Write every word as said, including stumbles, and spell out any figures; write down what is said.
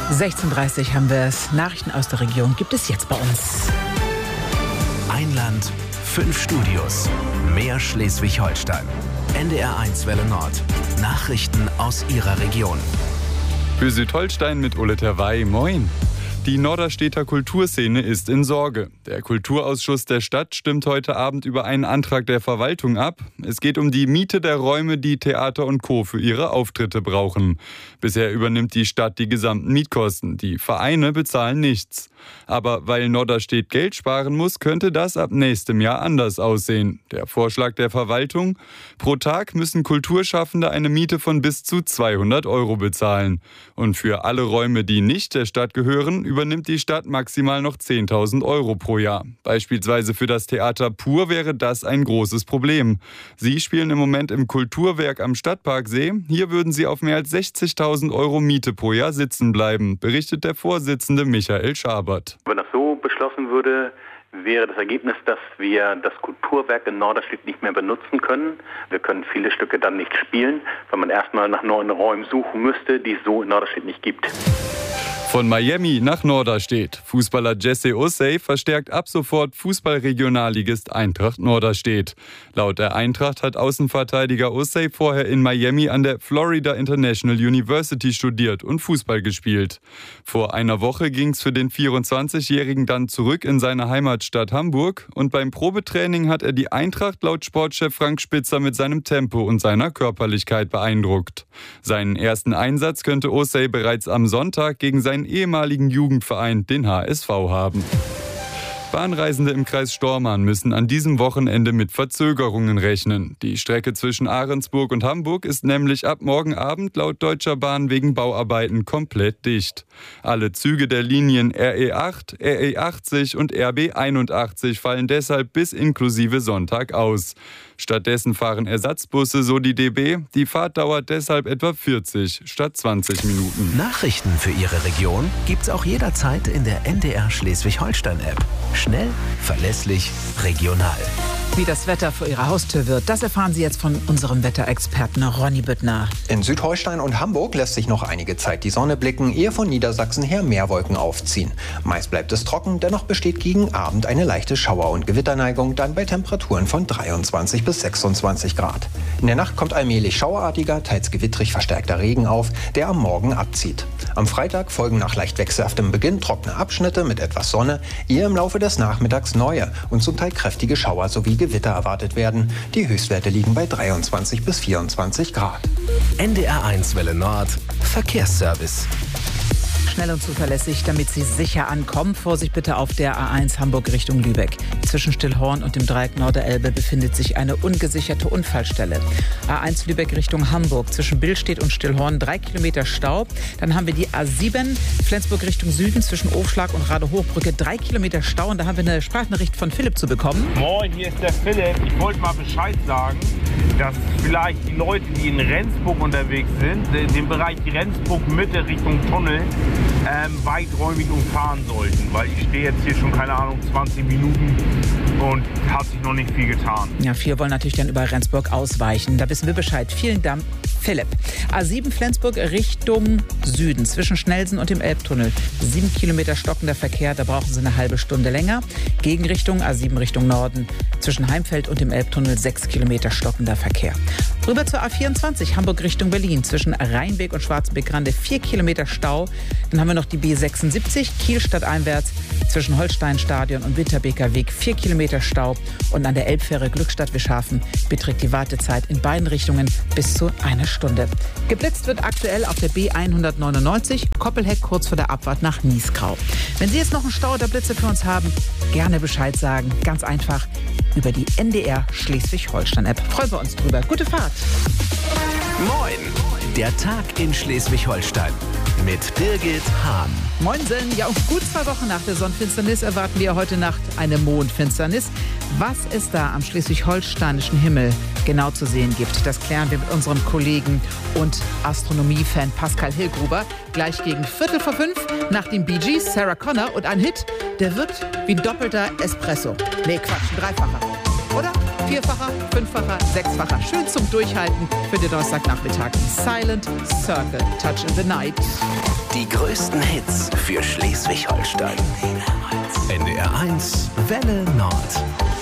sechzehn Uhr dreißig haben wir es. Nachrichten aus der Region gibt es jetzt bei uns. Ein Land, fünf Studios. Mehr Schleswig-Holstein. N D R eins Welle Nord. Nachrichten aus Ihrer Region. Für Südholstein mit Ulle Terwey. Moin. Die Norderstedter Kulturszene ist in Sorge. Der Kulturausschuss der Stadt stimmt heute Abend über einen Antrag der Verwaltung ab. Es geht um die Miete der Räume, die Theater und Co. für ihre Auftritte brauchen. Bisher übernimmt die Stadt die gesamten Mietkosten. Die Vereine bezahlen nichts. Aber weil Norderstedt Geld sparen muss, könnte das ab nächstem Jahr anders aussehen. Der Vorschlag der Verwaltung: Pro Tag müssen Kulturschaffende eine Miete von bis zu zweihundert Euro bezahlen. Und für alle Räume, die nicht der Stadt gehören, übernimmt die Stadt maximal noch zehntausend Euro pro Jahr. Beispielsweise für das Theater Pur wäre das ein großes Problem. Sie spielen im Moment im Kulturwerk am Stadtparksee. Hier würden sie auf mehr als sechzigtausend Euro Miete pro Jahr sitzen bleiben, berichtet der Vorsitzende Michael Schabert. Wenn das so beschlossen würde, wäre das Ergebnis, dass wir das Kulturwerk in Norderstedt nicht mehr benutzen können. Wir können viele Stücke dann nicht spielen, weil man erstmal nach neuen Räumen suchen müsste, die es so in Norderstedt nicht gibt. Von Miami nach Norderstedt. Fußballer Jesse Ussey verstärkt ab sofort Fußballregionalligist Eintracht Norderstedt. Laut der Eintracht hat Außenverteidiger Ussey vorher in Miami an der Florida International University studiert und Fußball gespielt. Vor einer Woche ging es für den vierundzwanzigjährigen dann zurück in seine Heimatstadt Hamburg und beim Probetraining hat er die Eintracht laut Sportchef Frank Spitzer mit seinem Tempo und seiner Körperlichkeit beeindruckt. Seinen ersten Einsatz könnte Ussey bereits am Sonntag gegen seinen ehemaligen Jugendverein, den H S V, haben. Bahnreisende im Kreis Stormarn müssen an diesem Wochenende mit Verzögerungen rechnen. Die Strecke zwischen Ahrensburg und Hamburg ist nämlich ab morgen Abend laut Deutscher Bahn wegen Bauarbeiten komplett dicht. Alle Züge der Linien R E acht, R E achtzig und R B einundachtzig fallen deshalb bis inklusive Sonntag aus. Stattdessen fahren Ersatzbusse, so die D B. Die Fahrt dauert deshalb etwa vierzig statt zwanzig Minuten. Nachrichten für Ihre Region gibt's auch jederzeit in der N D R Schleswig-Holstein-App. Schnell, verlässlich, regional. Wie das Wetter vor Ihrer Haustür wird, das erfahren Sie jetzt von unserem Wetterexperten Ronny Büttner. In Südholstein und Hamburg lässt sich noch einige Zeit die Sonne blicken, ehe von Niedersachsen her Meerwolken aufziehen. Meist bleibt es trocken, dennoch besteht gegen Abend eine leichte Schauer- und Gewitterneigung, dann bei Temperaturen von dreiundzwanzig bis sechsundzwanzig Grad. In der Nacht kommt allmählich schauerartiger, teils gewittrig verstärkter Regen auf, der am Morgen abzieht. Am Freitag folgen nach leicht wechselhaftem Beginn trockene Abschnitte mit etwas Sonne, ehe im Laufe des Nachmittags neue und zum Teil kräftige Schauer sowie Gewitter erwartet werden. Die Höchstwerte liegen bei dreiundzwanzig bis vierundzwanzig Grad. N D R eins Welle Nord Verkehrsservice. Schnell und zuverlässig, damit Sie sicher ankommen. Vorsicht bitte auf der A eins Hamburg Richtung Lübeck. Zwischen Stillhorn und dem Dreieck Norderelbe befindet sich eine ungesicherte Unfallstelle. A eins Lübeck Richtung Hamburg. Zwischen Billstedt und Stillhorn drei Kilometer Stau. Dann haben wir die A sieben Flensburg Richtung Süden zwischen Ofschlag und Radehochbrücke. Drei Kilometer Stau. Und da haben wir eine Sprachnachricht von Philipp zu bekommen. Moin, hier ist der Philipp. Ich wollte mal Bescheid sagen, dass vielleicht die Leute, die in Rendsburg unterwegs sind, den Bereich Rendsburg-Mitte Richtung Tunnel, ähm, weiträumig umfahren sollten. Weil ich stehe jetzt hier schon, keine Ahnung, zwanzig Minuten und hat sich noch nicht viel getan. Ja, viele wollen natürlich dann über Rendsburg ausweichen. Da wissen wir Bescheid. Vielen Dank, Philipp. A sieben Flensburg Richtung Süden zwischen Schnellsen und dem Elbtunnel. Sieben Kilometer stockender Verkehr, da brauchen Sie eine halbe Stunde länger. Gegenrichtung A sieben Richtung Norden zwischen Heimfeld und dem Elbtunnel sechs Kilometer stockender Verkehr. Rüber zur A vierundzwanzig Hamburg Richtung Berlin zwischen Rheinweg und Schwarzenbeck-Grande vier Kilometer Stau. Dann haben wir noch die B sechsundsiebzig Kiel stadteinwärts zwischen Holsteinstadion und Winterbeker Weg vier Kilometer Stau. Und an der Elbfähre Glückstadt-Wischhafen beträgt die Wartezeit in beiden Richtungen bis zu einer Stunde. Geblitzt wird aktuell auf der B hundertneunundneunzig, Koppelheck kurz vor der Abfahrt nach Niesgrau. Wenn Sie jetzt noch einen Stau oder Blitze für uns haben, gerne Bescheid sagen. Ganz einfach über die N D R Schleswig-Holstein-App. Freuen wir uns drüber. Gute Fahrt. Moin, der Tag in Schleswig-Holstein mit Birgit Hahn. Moinsen, ja, und gut zwei Wochen nach der Sonnenfinsternis erwarten wir heute Nacht eine Mondfinsternis. Was es da am schleswig-holsteinischen Himmel genau zu sehen gibt, das klären wir mit unserem Kollegen und Astronomie-Fan Pascal Hillgruber gleich gegen Viertel vor fünf nach den Bee Gees, Sarah Connor und ein Hit, der wirkt wie ein doppelter Espresso. Nee, Quatsch, ein dreifacher. Oder? Vierfacher, fünffacher, sechsfacher. Schön zum Durchhalten für den Donnerstagnachmittag. Silent Circle, Touch in the Night. Die größte größten Hits für Schleswig-Holstein. N D R eins Welle Nord.